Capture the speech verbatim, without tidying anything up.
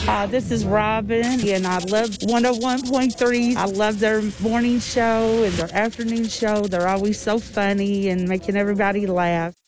Uh, this is Robin, and I love one oh one point three. I love their morning show and their afternoon show. They're always so funny and making everybody laugh.